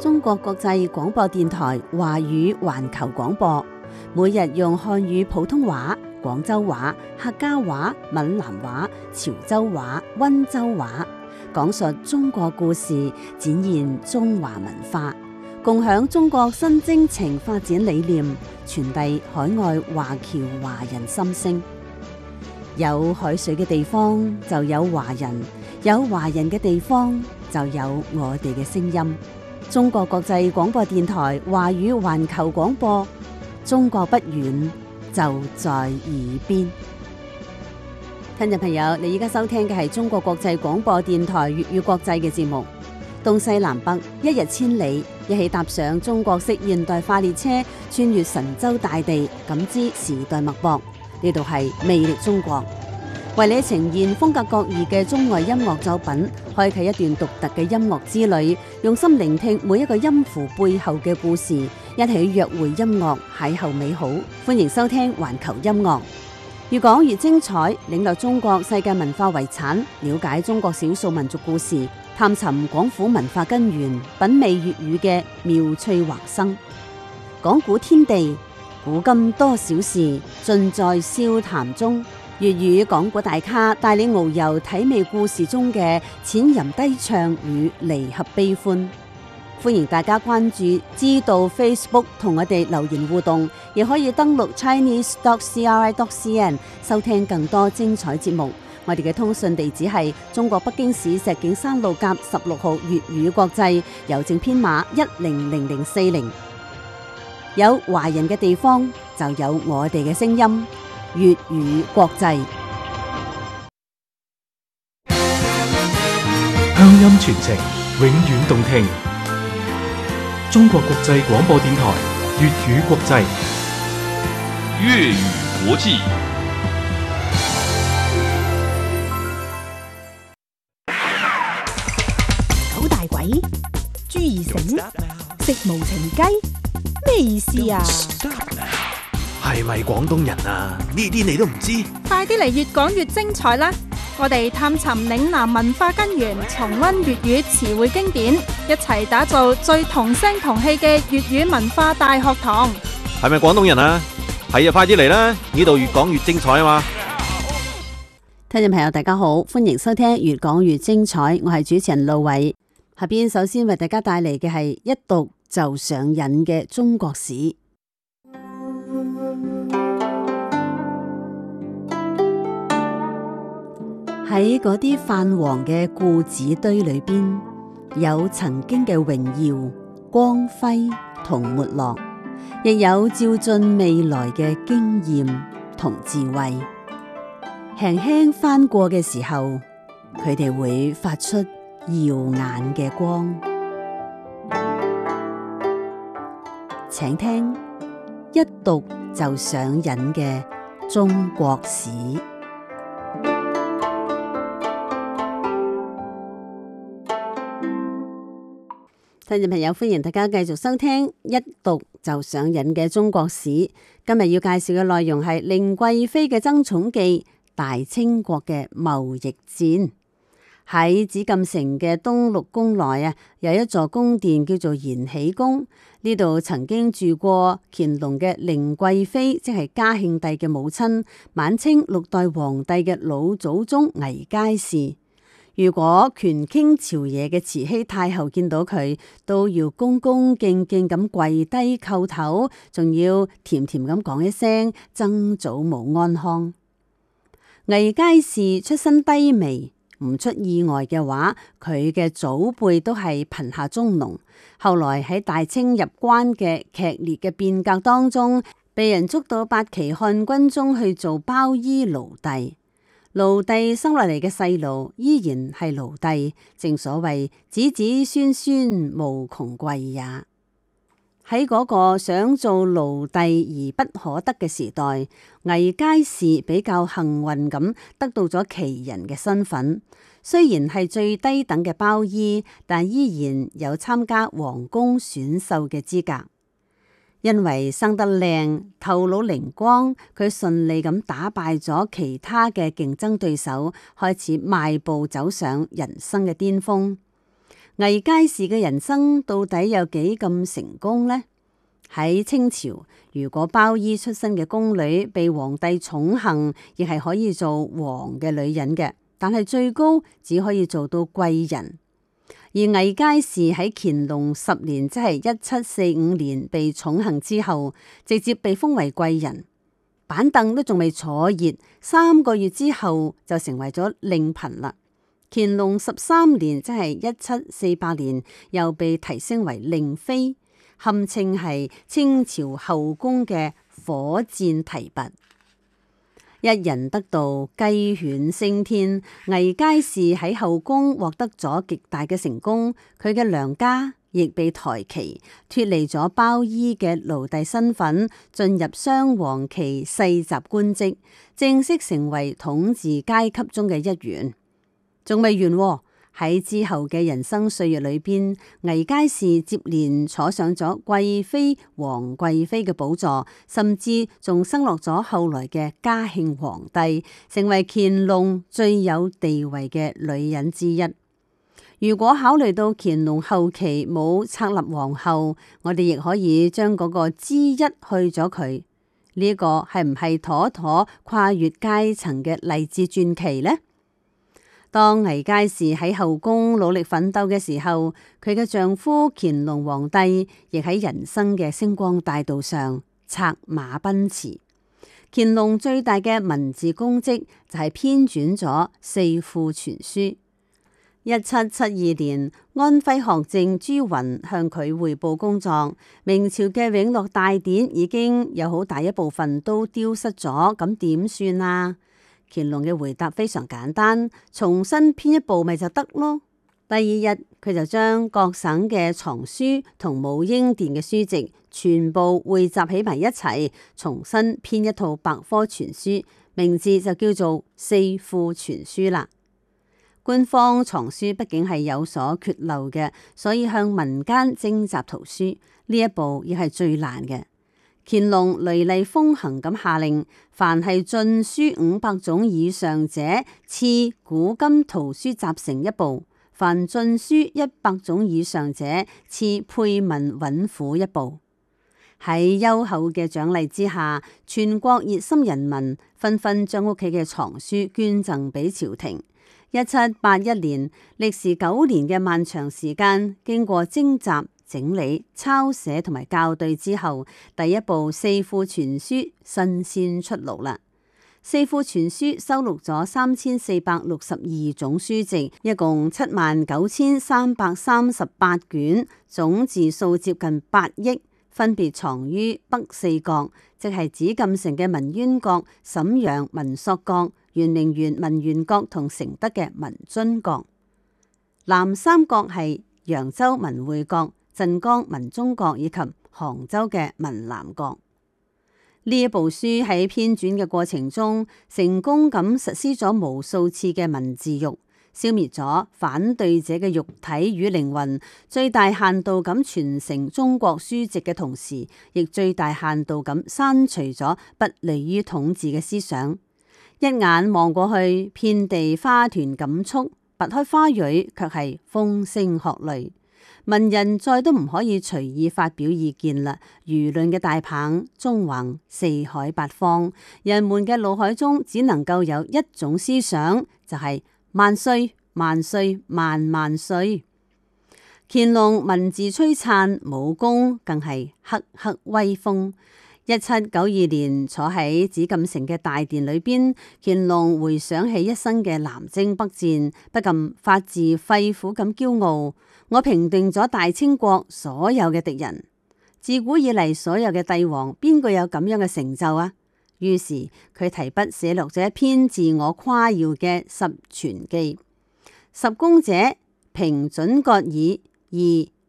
中國國際廣播電台華語環球廣播，每日用漢語普通話、廣州話、客家話、閩南話、潮州話、溫州話，講述中國故事，展現中華文化，共享中國新征程發展理念，傳遞海外華僑華人心聲。有海水嘅地方就有華人，有華人嘅地方就有我哋嘅聲音。中國國際廣播電台華語環球廣播，中國不遠，就在耳邊。聽眾朋友，你而家收聽嘅係中國國際廣播電台粵語國際嘅節目。東西南北，一日千里，一起踏上中國式現代化列車，穿越神州大地，感知時代脈搏。呢度係魅力中國，為你呈現風格各異嘅中外音樂作品，開啟一段獨特嘅音樂之旅，用心聆聽每一個音符背後嘅故事，一起約會音樂，邂逅美好。歡迎收聽環球音樂，越講越精彩，領略中國世界文化遺產，了解中國少數民族故事，探尋廣府文化根源，品味粵語嘅妙趣橫生。講古天地，古今多少事，盡在笑談中。粵語講古大咖帶你遨遊體味故事中嘅淺吟低唱與離合悲歡。歡迎大家關注知道 Facebook 同我哋留言互動，亦可以登錄 chinese.cri.cn 收聽更多精彩節目。我哋嘅通訊地址係中國北京市石景山路甲16號粵語國際，郵政編碼100040。有華人嘅地方就有我哋嘅聲音，粵語國際， 鄉音傳情，永遠動聽。中國國際廣播電台粵語國際， 粵語國際。 九大簋，朱二繩，食無情雞，咩意思啊？ 係咪廣東人啊？呢啲你都唔知？ 快啲嚟越講越精彩啦！我哋探尋嶺南文化根源，重溫粵語詞彙經典，一齊打造最同聲同氣嘅粵語文化大學堂。 係咪廣東人啊？係啊，快啲嚟啦！呢度越講越精彩啊嘛！ 聽眾朋友大家好，歡迎收聽越講越精彩，我係主持人路偉。下邊首先為大家帶嚟嘅係一讀就上癮嘅中國史。喺嗰啲泛黃嘅故紙堆裏邊，有曾經嘅榮耀、光輝同沒落，亦有照進未來嘅經驗同智慧。輕輕翻過嘅時候，佢哋會發出耀眼嘅光。請聽一讀就上癮嘅中國史。聽眾朋友，歡迎大家繼續收聽一讀就上癮嘅中國史。今日要介紹嘅內容係令貴妃嘅爭寵記，大清國嘅貿易戰。喺紫禁城嘅東六宮內啊，有一座宮殿叫做延禧宮。呢度曾經住過乾隆嘅寧貴妃，即係嘉慶帝嘅母親，晚清6代皇帝嘅老祖宗魏佳氏。如果權傾朝野嘅慈禧太后見到佢，都要恭恭敬敬咁跪低叩頭，仲要甜甜咁講一聲曾祖母安康。魏佳氏出身低微，唔出意外嘅話，佢嘅祖輩都係貧下中農。後來喺大清入關嘅劇烈嘅變革當中，被人捉到八旗漢軍中去做包衣奴隸。奴隸生落嚟嘅細路依然係奴隸，正所謂子子孫孫無窮貴也。喺嗰個想做奴隸而不可得嘅時代，魏佳氏比較幸運咁得到咗旗人嘅身份。雖然係最低等嘅包衣，但依然有參加皇宮選秀嘅資格。因為生得靚、頭腦靈光，佢順利咁打敗咗其他嘅競爭對手，開始邁步走上人生嘅巔峰。 魏佳氏嘅人生到底有幾咁成功呢？喺清朝，如果包衣出身嘅宮女被皇帝寵幸，亦係可以做王嘅女人嘅，但係最高只可以做到貴人。而魏佳氏喺乾隆10年，即係1745年被寵幸之後，直接被封為貴人，板凳都仲未坐熱，3個月之後就成為咗令嬪啦。乾隆13年，即係1748年，又被提升為令妃，堪稱係清朝後宮嘅火箭提拔。一人得道，雞犬升天。魏佳氏喺後宮獲得咗極大嘅成功，佢嘅娘家亦被抬旗，脫離咗包衣嘅奴隸身份，進入雙黃旗世襲官職，正式成為統治階級中嘅一員。仲未完喎，喺之後嘅人生歲月裏邊，魏佳氏接連坐上咗貴妃、皇貴妃嘅寶座，甚至仲生落咗後來嘅嘉慶皇帝，成為乾隆最有地位嘅女人之一。如果考慮到乾隆後期冇冊立皇后，我哋亦可以將嗰個之一去咗佢。呢個係唔係妥妥跨越階層嘅勵志傳奇呢？當魏佳氏喺後宮努力奮鬥嘅時候，佢嘅丈夫乾隆皇帝亦喺人生嘅星光大道上策馬奔馳。乾隆最大嘅文字功績就係編纂咗《四庫全書》。1772年，安徽學政朱雲向佢匯報工作，明朝嘅永樂大典已經有好大一部分都丟失咗，咁點算啊？乾隆嘅回答非常簡單，重新編一部咪就得咯。第二日，佢就將各省嘅藏書同武英殿嘅書籍全部匯集起埋一齊，重新編一套百科全書，名字就叫做《四庫全書》啦。官方藏書畢竟係有所缺漏嘅，所以向民間徵集圖書呢一步亦係最難嘅。乾隆雷厲風行咁下令，凡係進書500種以上者，賜古今圖書集成一部；凡進書100種以上者，賜配文韻庫一部。喺優厚嘅獎勵之下，全國熱心人民紛紛將屋企嘅藏書捐贈俾朝廷。1781年，歷時9年嘅漫長時間，經過徵集、整理、抄寫同埋校對之後，第一部四庫全書新鮮出爐啦。四庫全書收錄咗3462種書籍，一共79338卷，總字數接近8億，分別藏於北4角，即係紫禁城嘅文淵閣、瀋陽文朔閣、圓明園文淵閣同承德嘅文津閣。南3角係揚州文匯閣、鎮江文中閣以及杭州嘅文南閣。呢一部書喺編纂嘅過程中，成功咁實施咗無數次嘅文字獄，消滅咗反對者嘅肉體與靈魂，最大限度咁傳承中國書籍嘅同時，亦最大限度咁刪除咗不利於統治嘅思想。一眼望過去，遍地花團錦簇，拔開花蕊卻係風聲鶴唳。文人再都唔可以隨意發表意見啦，輿論嘅大棒縱橫四海八方，人們嘅腦海中只能夠有一種思想，就係萬歲萬歲萬萬歲。乾隆文字璀璨，武功更係赫赫威風。1792年坐喺紫禁城嘅大殿裏邊，乾隆回想起一生嘅南征北戰，不禁發自肺腑咁驕傲。我平定咗大清國所有嘅敵人，自古以嚟所有嘅帝王邊個有咁樣嘅成就啊？於是佢提筆寫落咗一篇自我誇耀嘅十全記。十功者平準閣爾，而